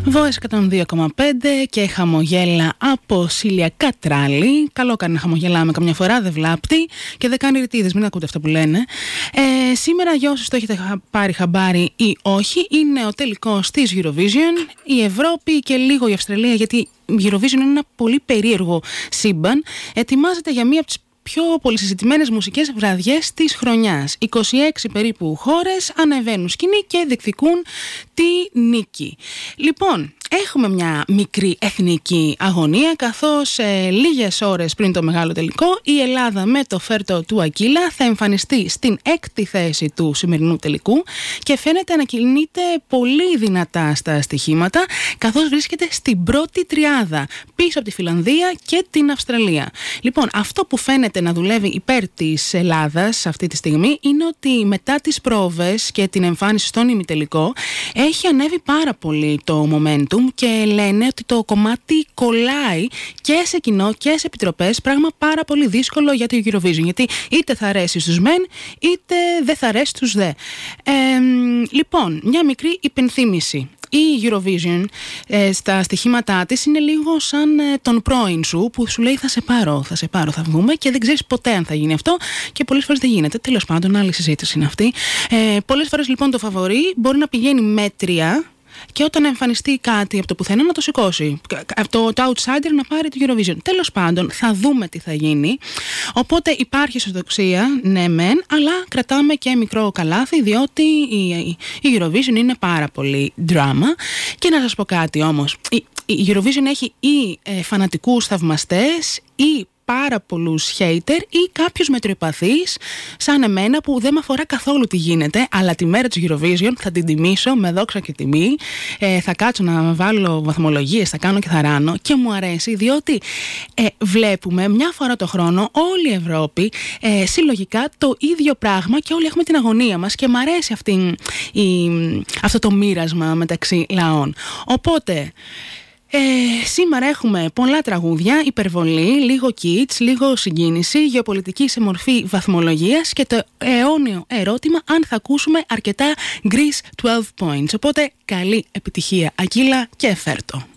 Voice 102,5 και χαμογέλα από Σίλια Κατράλη. Καλό κάνει να χαμογελάμε καμιά φορά, δεν βλάπτει και δεν κάνει ρητίδες, μην ακούτε αυτά που λένε. Σήμερα, για όσους το έχετε πάρει χαμπάρι ή όχι, είναι ο τελικός της Eurovision. Η Ευρώπη και λίγο η Αυστραλία, γιατί η Eurovision είναι ένα πολύ περίεργο σύμπαν, ετοιμάζεται για μία από τις πιο πολυσυζητημένες μουσικές βραδιές της χρονιάς. 26 περίπου χώρες ανεβαίνουν σκηνή και διεκδικούν τη νίκη. Λοιπόν, έχουμε μια μικρή εθνική αγωνία, καθώς λίγες ώρες πριν το μεγάλο τελικό η Ελλάδα με το φέρτο του Ακύλα θα εμφανιστεί στην 6η θέση του σημερινού τελικού και φαίνεται να κινείται πολύ δυνατά στα στοιχήματα, καθώς βρίσκεται στην πρώτη τριάδα πίσω από τη Φιλανδία και την Αυστραλία. Λοιπόν, αυτό που φαίνεται να δουλεύει υπέρ της Ελλάδας αυτή τη στιγμή είναι ότι μετά τις πρόβες και την εμφάνιση στον ημιτελικό έχει ανέβει πάρα πολύ το momentum και λένε ότι το κομμάτι κολλάει και σε κοινό και σε επιτροπές, πράγμα πάρα πολύ δύσκολο για το Eurovision, γιατί είτε θα αρέσει στους μεν είτε δεν θα αρέσει στους δε. Λοιπόν, μια μικρή υπενθύμηση. Η Eurovision στα στοιχήματά της είναι λίγο σαν τον πρώην σου που σου λέει θα σε πάρω, θα βγούμε και δεν ξέρεις ποτέ αν θα γίνει αυτό και πολλές φορές δεν γίνεται. Τέλος πάντων, άλλη συζήτηση είναι αυτή. Πολλές φορές λοιπόν το φαβορί μπορεί να πηγαίνει μέτρια και όταν εμφανιστεί κάτι από το πουθενά να το σηκώσει. Το outsider να πάρει το Eurovision. Τέλος πάντων, θα δούμε τι θα γίνει. Οπότε υπάρχει αισιοδοξία, ναι μεν, αλλά κρατάμε και μικρό καλάθι, διότι η Eurovision είναι πάρα πολύ δράμα. Και να σας πω κάτι όμως. Η Eurovision έχει ή φανατικούς θαυμαστές ή πάρα πολλούς hater ή κάποιους μετροεπαθείς σαν εμένα που δεν με αφορά καθόλου τι γίνεται, αλλά τη μέρα της Eurovision θα την τιμήσω με δόξα και τιμή. Θα κάτσω να βάλω βαθμολογίες, θα κάνω και θα ράνω και μου αρέσει διότι βλέπουμε μια φορά το χρόνο όλη η Ευρώπη συλλογικά το ίδιο πράγμα και όλοι έχουμε την αγωνία μας και μου αρέσει αυτό το μοίρασμα μεταξύ λαών. Οπότε σήμερα έχουμε πολλά τραγούδια, υπερβολή, λίγο kitsch, λίγο συγκίνηση, γεωπολιτική σε μορφή βαθμολογίας και το αιώνιο ερώτημα αν θα ακούσουμε αρκετά Greece 12 points. Οπότε καλή επιτυχία Ακύλα και φέρτο.